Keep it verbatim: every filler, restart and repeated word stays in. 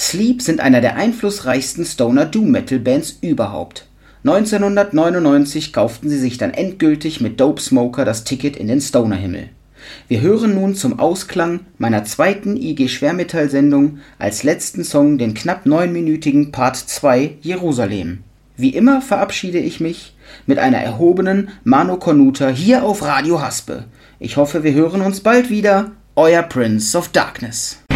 Sleep sind einer der einflussreichsten Stoner-Doom-Metal-Bands überhaupt. neunzehnhundertneunundneunzig kauften sie sich dann endgültig mit Dope Smoker das Ticket in den Stoner-Himmel. Wir hören nun zum Ausklang meiner zweiten I G-Schwermetall-Sendung als letzten Song den knapp neunminütigen Part zwei Jerusalem. Wie immer verabschiede ich mich mit einer erhobenen Mano Cornuta hier auf Radio Haspe. Ich hoffe, wir hören uns bald wieder. Euer Prince of Darkness.